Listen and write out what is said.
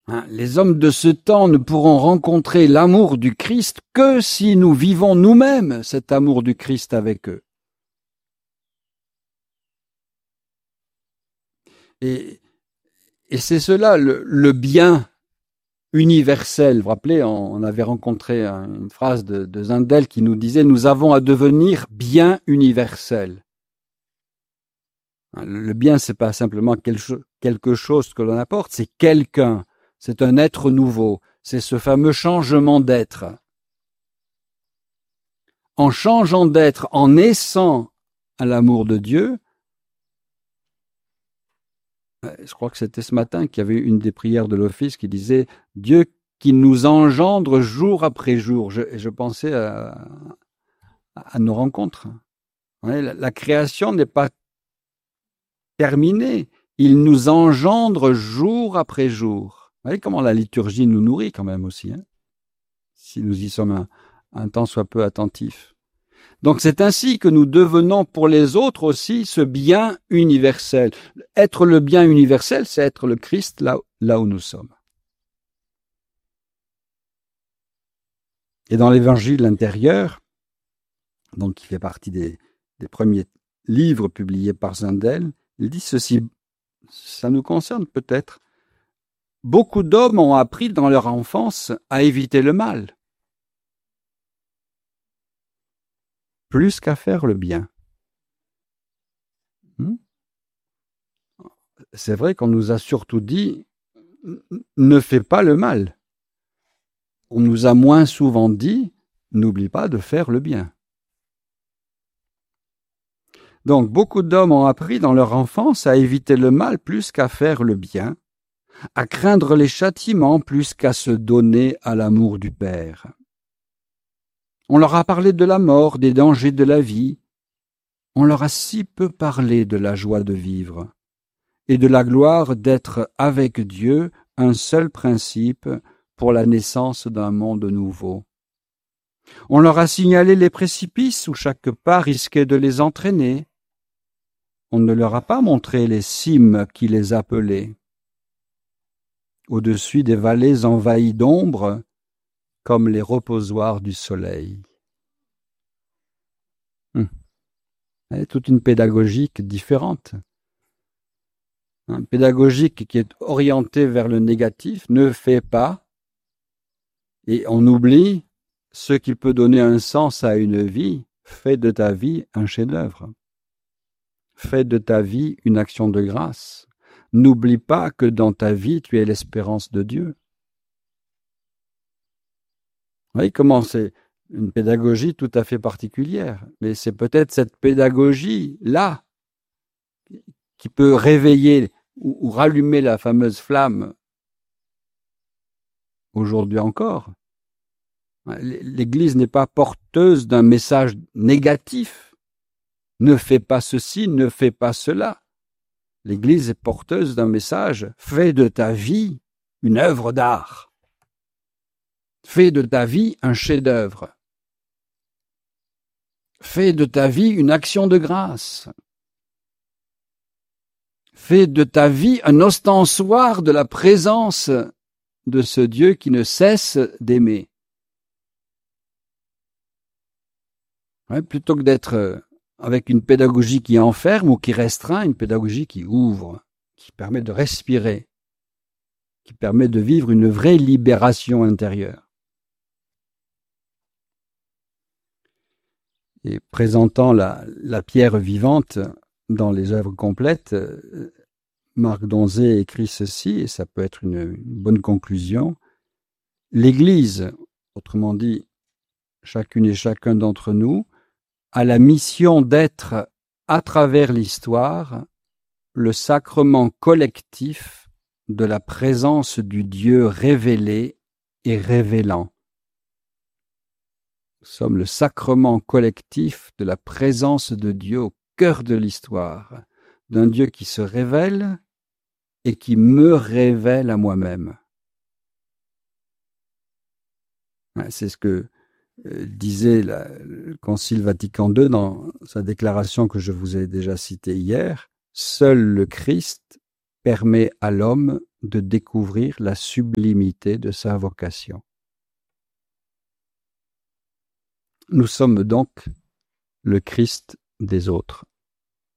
Les hommes de ce temps ne pourront rencontrer l'amour du Christ que si nous vivons nous-mêmes cet amour du Christ avec eux. Et c'est cela le bien universel. Vous vous rappelez, on avait rencontré une phrase de Zindel qui nous disait « Nous avons à devenir bien universel ». Le bien, c'est pas simplement quelque chose que l'on apporte, c'est quelqu'un, c'est un être nouveau, c'est ce fameux changement d'être. En changeant d'être, en naissant à l'amour de Dieu, je crois que c'était ce matin qu'il y avait une des prières de l'office qui disait « Dieu qui nous engendre jour après jour ». Je pensais à nos rencontres. La création n'est pas terminée. Il nous engendre jour après jour. Vous voyez comment la liturgie nous nourrit quand même aussi, si nous y sommes un tant soit peu attentifs. Donc c'est ainsi que nous devenons pour les autres aussi ce bien universel. Être le bien universel, c'est être le Christ là où nous sommes. Et dans l'évangile intérieur, donc qui fait partie des premiers livres publiés par Zindel, il dit ceci, ça nous concerne peut-être. Beaucoup d'hommes ont appris dans leur enfance à éviter le mal, plus qu'à faire le bien. C'est vrai qu'on nous a surtout dit « ne fais pas le mal ». On nous a moins souvent dit « n'oublie pas de faire le bien ». Donc, beaucoup d'hommes ont appris dans leur enfance à éviter le mal plus qu'à faire le bien, à craindre les châtiments plus qu'à se donner à l'amour du Père. On leur a parlé de la mort, des dangers de la vie. On leur a si peu parlé de la joie de vivre et de la gloire d'être avec Dieu, un seul principe pour la naissance d'un monde nouveau. On leur a signalé les précipices où chaque pas risquait de les entraîner. On ne leur a pas montré les cimes qui les appelaient. Au-dessus des vallées envahies d'ombre, comme les reposoirs du soleil. Toute une pédagogique différente. Pédagogique qui est orientée vers le négatif, ne fais pas, et on oublie ce qui peut donner un sens à une vie, fais de ta vie un chef-d'œuvre. Fais de ta vie une action de grâce. N'oublie pas que dans ta vie, tu es l'espérance de Dieu. Vous voyez comment c'est une pédagogie tout à fait particulière, mais c'est peut-être cette pédagogie-là qui peut réveiller ou rallumer la fameuse flamme aujourd'hui encore. L'Église n'est pas porteuse d'un message négatif. Ne fais pas ceci, ne fais pas cela. L'Église est porteuse d'un message, fais de ta vie une œuvre d'art. Fais de ta vie un chef-d'œuvre. Fais de ta vie une action de grâce. Fais de ta vie un ostensoir de la présence de ce Dieu qui ne cesse d'aimer. Plutôt que d'être avec une pédagogie qui enferme ou qui restreint, une pédagogie qui ouvre, qui permet de respirer, qui permet de vivre une vraie libération intérieure. Et présentant la pierre vivante dans les œuvres complètes, Marc Donzé écrit ceci, et ça peut être une bonne conclusion. L'Église, autrement dit, chacune et chacun d'entre nous, a la mission d'être, à travers l'histoire, le sacrement collectif de la présence du Dieu révélé et révélant. Nous sommes le sacrement collectif de la présence de Dieu au cœur de l'histoire, d'un Dieu qui se révèle et qui me révèle à moi-même. C'est ce que disait le Concile Vatican II dans sa déclaration que je vous ai déjà citée hier. Seul le Christ permet à l'homme de découvrir la sublimité de sa vocation. Nous sommes donc le Christ des autres.